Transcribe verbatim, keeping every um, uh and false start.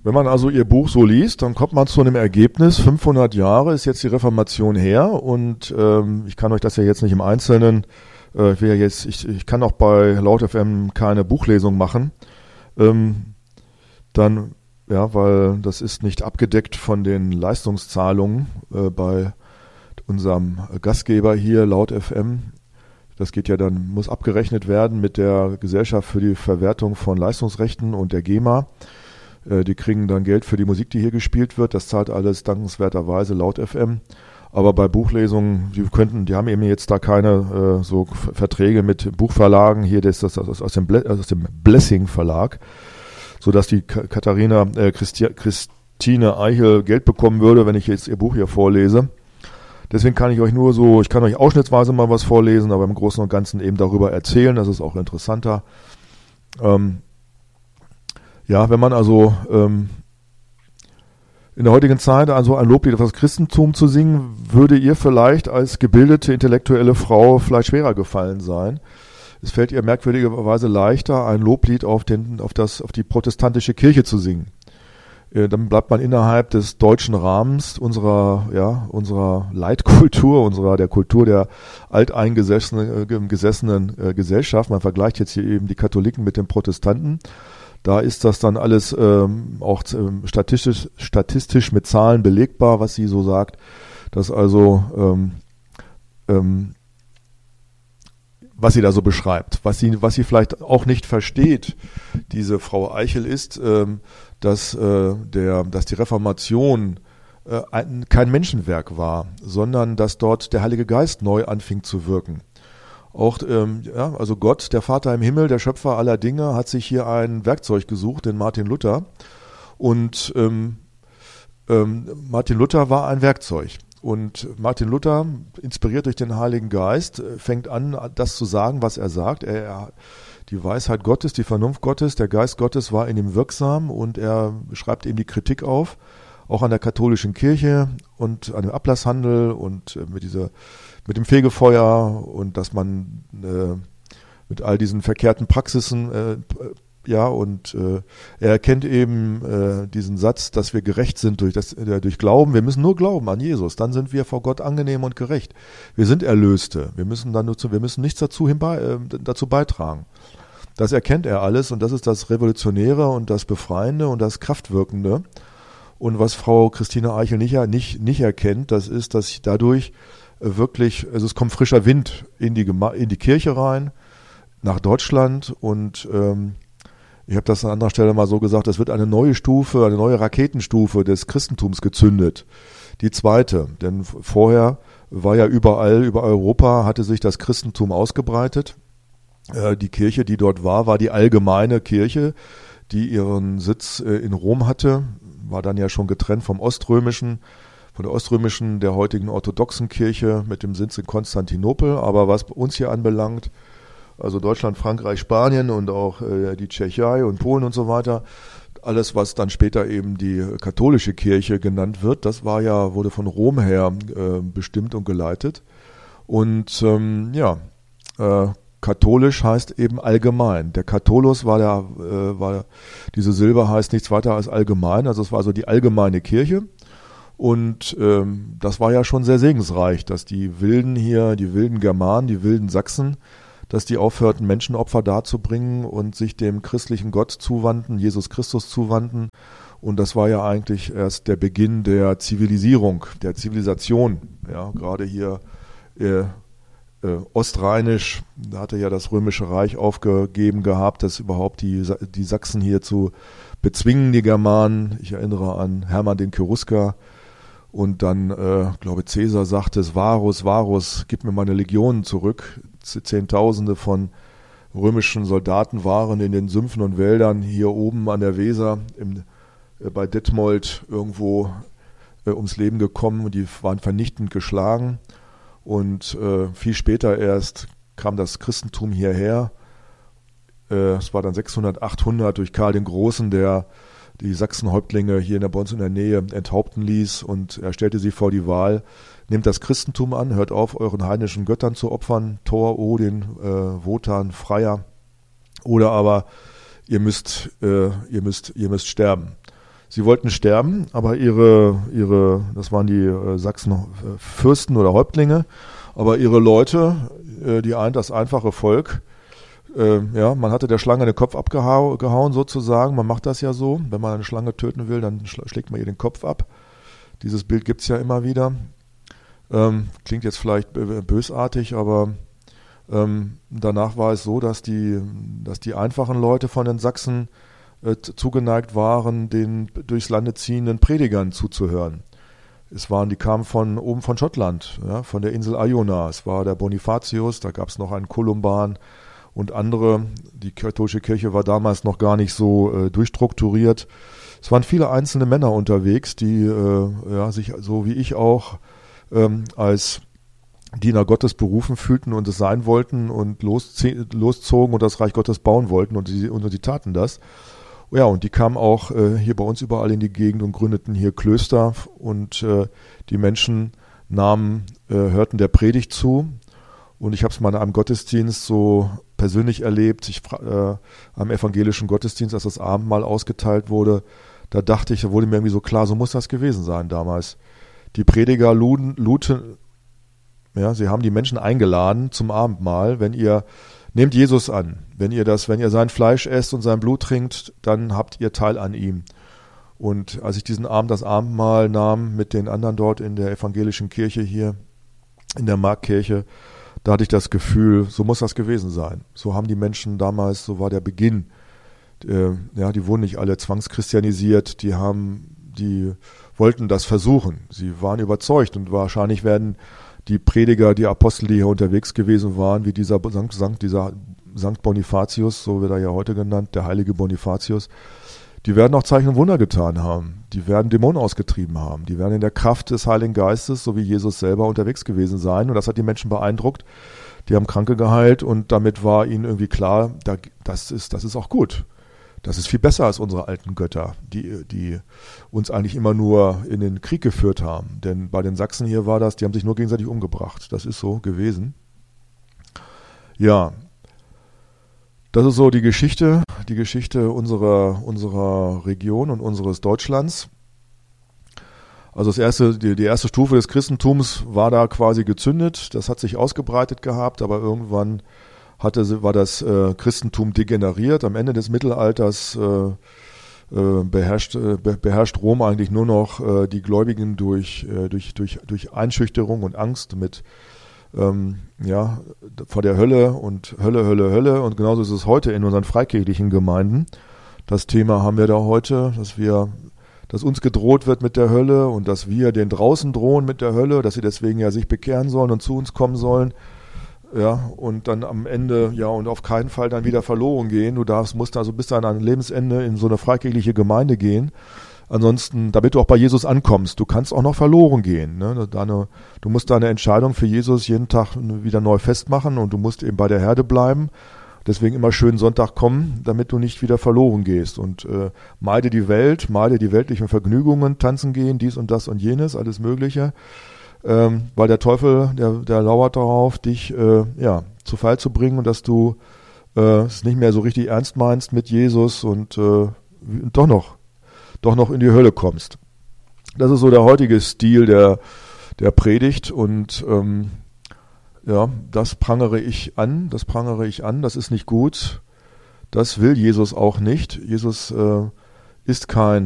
Wenn man also ihr Buch so liest, dann kommt man zu einem Ergebnis, fünfhundert Jahre ist jetzt die Reformation her und ähm, ich kann euch das ja jetzt nicht im Einzelnen, äh, ich, will ja jetzt, ich, ich kann auch bei Laut F M keine Buchlesung machen, ähm, dann, ja, weil das ist nicht abgedeckt von den Leistungszahlungen äh, bei unserem Gastgeber hier, Laut F M. Das geht ja dann, muss abgerechnet werden mit der Gesellschaft für die Verwertung von Leistungsrechten und der GEMA. Die kriegen dann Geld für die Musik, die hier gespielt wird. Das zahlt alles dankenswerterweise Laut F M. Aber bei Buchlesungen, die könnten, die haben eben jetzt da keine äh, so Verträge mit Buchverlagen. Hier, das ist das aus dem, Ble- aus dem Blessing Verlag, sodass die Katharina äh, Christi- Christine Eichel Geld bekommen würde, wenn ich jetzt ihr Buch hier vorlese. Deswegen kann ich euch nur so, ich kann euch ausschnittsweise mal was vorlesen, aber im Großen und Ganzen eben darüber erzählen. Das ist auch interessanter. Ähm, Ja, wenn man also ähm, in der heutigen Zeit also ein Loblied auf das Christentum zu singen, würde ihr vielleicht als gebildete, intellektuelle Frau vielleicht schwerer gefallen sein. Es fällt ihr merkwürdigerweise leichter, ein Loblied auf, den, auf, das, auf die protestantische Kirche zu singen. Äh, dann bleibt man innerhalb des deutschen Rahmens unserer, ja, unserer Leitkultur, unserer der Kultur der alteingesessenen äh, gesessenen, äh, Gesellschaft. Man vergleicht jetzt hier eben die Katholiken mit den Protestanten. Da ist das dann alles ähm, auch ähm, statistisch, statistisch mit Zahlen belegbar, was sie so sagt, dass also, ähm, ähm, was sie da so beschreibt. Was sie, was sie vielleicht auch nicht versteht, diese Frau Eichel, ist, ähm, dass, äh, der, dass die Reformation äh, ein, kein Menschenwerk war, sondern dass dort der Heilige Geist neu anfing zu wirken. Auch, ähm, ja, also Gott, der Vater im Himmel, der Schöpfer aller Dinge, hat sich hier ein Werkzeug gesucht, den Martin Luther. Und ähm, ähm, Martin Luther war ein Werkzeug. Und Martin Luther, inspiriert durch den Heiligen Geist, fängt an, das zu sagen, was er sagt. Er, er, die Weisheit Gottes, die Vernunft Gottes, der Geist Gottes war in ihm wirksam und er schreibt ihm die Kritik auf, auch an der katholischen Kirche und an dem Ablasshandel und äh, mit dieser mit dem Fegefeuer und dass man äh, mit all diesen verkehrten Praxisen, äh, ja, und äh, er erkennt eben äh, diesen Satz, dass wir gerecht sind durch, das, äh, durch Glauben. Wir müssen nur glauben an Jesus, dann sind wir vor Gott angenehm und gerecht. Wir sind Erlöste. Wir müssen dann nur zu, wir müssen nichts dazu, hinbei, äh, dazu beitragen. Das erkennt er alles und das ist das Revolutionäre und das Befreiende und das Kraftwirkende. Und was Frau Christine Eichel nicht, nicht, nicht erkennt, das ist, dass dadurch wirklich, also es kommt frischer Wind in die, in die Kirche rein, nach Deutschland und ähm, ich habe das an anderer Stelle mal so gesagt, es wird eine neue Stufe, eine neue Raketenstufe des Christentums gezündet. Die zweite, denn vorher war ja überall, über Europa hatte sich das Christentum ausgebreitet. Äh, die Kirche, die dort war, war die allgemeine Kirche, die ihren Sitz äh, in Rom hatte, war dann ja schon getrennt vom oströmischen, von der oströmischen, der heutigen orthodoxen Kirche mit dem Sitz in Konstantinopel. Aber was uns hier anbelangt, also Deutschland, Frankreich, Spanien und auch äh, die Tschechei und Polen und so weiter, alles, was dann später eben die katholische Kirche genannt wird, das war ja, wurde von Rom her äh, bestimmt und geleitet. Und ähm, ja, äh, katholisch heißt eben allgemein. Der Katholos war der, äh, war, diese Silbe heißt nichts weiter als allgemein, also es war also die allgemeine Kirche. Und ähm, das war ja schon sehr segensreich, dass die Wilden hier, die wilden Germanen, die wilden Sachsen, dass die aufhörten, Menschenopfer darzubringen und sich dem christlichen Gott zuwandten, Jesus Christus zuwandten. Und das war ja eigentlich erst der Beginn der Zivilisierung, der Zivilisation. Ja, gerade hier äh, äh, ostrheinisch, da hatte ja das Römische Reich aufgegeben gehabt, dass überhaupt die, die Sachsen hier zu bezwingen, die Germanen. Ich erinnere an Hermann den Cherusker. Und dann, äh, glaube Caesar sagte es, Varus, Varus, gib mir meine Legionen zurück. Zehntausende von römischen Soldaten waren in den Sümpfen und Wäldern hier oben an der Weser im, äh, bei Detmold irgendwo äh, ums Leben gekommen. Die waren vernichtend geschlagen. Und äh, viel später erst kam das Christentum hierher. Äh, es war dann sechshundert, achthundert durch Karl den Großen, der die Sachsenhäuptlinge hier in der, bei uns in der Nähe enthaupten ließ und er stellte sie vor die Wahl, nehmt das Christentum an, hört auf, euren heidnischen Göttern zu opfern, Thor, Odin, äh, Wotan, Freier, oder aber ihr müsst, äh, ihr müsst, ihr müsst sterben. Sie wollten sterben, aber ihre, ihre, das waren die äh, Sachsen äh, Fürsten oder Häuptlinge, aber ihre Leute, äh, die ein, das einfache Volk, äh, ja, man hatte der Schlange den Kopf abgehauen sozusagen, man macht das ja so, wenn man eine Schlange töten will, dann schlägt man ihr den Kopf ab. Dieses Bild gibt's ja immer wieder. Ähm, klingt jetzt vielleicht bösartig, aber ähm, danach war es so, dass die, dass die einfachen Leute von den Sachsen äh, zugeneigt waren, den durchs Lande ziehenden Predigern zuzuhören. Es waren, die kamen von oben von Schottland, ja, von der Insel Iona. Es war der Bonifatius, da gab es noch einen Kolumban und andere. Die katholische Kirche war damals noch gar nicht so äh, durchstrukturiert. Es waren viele einzelne Männer unterwegs, die äh, ja, sich so wie ich auch ähm, als Diener Gottes berufen fühlten und es sein wollten und loszie- loszogen und das Reich Gottes bauen wollten und sie, und sie taten das. Ja, und die kamen auch äh, hier bei uns überall in die Gegend und gründeten hier Klöster und äh, die Menschen nahmen, äh, hörten der Predigt zu und ich habe es mal in einem Gottesdienst so persönlich erlebt, ich, äh, am evangelischen Gottesdienst, als das Abendmahl ausgeteilt wurde, da dachte ich, da wurde mir irgendwie so klar, so muss das gewesen sein damals. Die Prediger luden, luden ja, sie haben die Menschen eingeladen zum Abendmahl, wenn ihr nehmt Jesus an. Wenn ihr das, wenn ihr sein Fleisch esst und sein Blut trinkt, dann habt ihr Teil an ihm. Und als ich diesen Abend das Abendmahl nahm mit den anderen dort in der evangelischen Kirche hier, in der Marktkirche, da hatte ich das Gefühl, so muss das gewesen sein. So haben die Menschen damals, so war der Beginn. Äh, ja, die wurden nicht alle zwangschristianisiert, die haben, die wollten das versuchen. Sie waren überzeugt und wahrscheinlich werden die Prediger, die Apostel, die hier unterwegs gewesen waren, wie dieser Sankt, Sankt, dieser Sankt Bonifatius, so wird er ja heute genannt, der heilige Bonifatius, die werden auch Zeichen und Wunder getan haben. Die werden Dämonen ausgetrieben haben. Die werden in der Kraft des Heiligen Geistes, so wie Jesus selber, unterwegs gewesen sein. Und das hat die Menschen beeindruckt. Die haben Kranke geheilt und damit war ihnen irgendwie klar, das ist, das ist auch gut. Das ist viel besser als unsere alten Götter, die, die uns eigentlich immer nur in den Krieg geführt haben. Denn bei den Sachsen hier war das, die haben sich nur gegenseitig umgebracht. Das ist so gewesen. Ja, das ist so die Geschichte, die Geschichte unserer, unserer Region und unseres Deutschlands. Also das erste, die, die erste Stufe des Christentums war da quasi gezündet. Das hat sich ausgebreitet gehabt, aber irgendwann hatte, war das äh, Christentum degeneriert. Am Ende des Mittelalters äh, äh, beherrscht, äh, beherrscht Rom eigentlich nur noch äh, die Gläubigen durch, äh, durch, durch, durch Einschüchterung und Angst mit ähm, ja, vor der Hölle und Hölle, Hölle, Hölle. Und genauso ist es heute in unseren freikirchlichen Gemeinden. Das Thema haben wir da heute, dass wir, dass uns gedroht wird mit der Hölle und dass wir den draußen drohen mit der Hölle, dass sie deswegen ja sich bekehren sollen und zu uns kommen sollen. Ja, und dann am Ende, ja, und auf keinen Fall dann wieder verloren gehen. Du darfst, musst also bis an dein Lebensende in so eine freikirchliche Gemeinde gehen. Ansonsten, damit du auch bei Jesus ankommst, du kannst auch noch verloren gehen. Ne? Deine, du musst deine Entscheidung für Jesus jeden Tag wieder neu festmachen und du musst eben bei der Herde bleiben. Deswegen immer schön Sonntag kommen, damit du nicht wieder verloren gehst. Und äh, meide die Welt, meide die weltlichen Vergnügungen, tanzen gehen, dies und das und jenes, alles Mögliche. Ähm, weil der Teufel, der, der lauert darauf, dich äh, ja, zu Fall zu bringen und dass du äh, es nicht mehr so richtig ernst meinst mit Jesus und äh, doch noch, doch noch in die Hölle kommst. Das ist so der heutige Stil der, der Predigt und ähm, ja, das prangere ich an, das prangere ich an, das ist nicht gut, das will Jesus auch nicht. Jesus äh, ist kein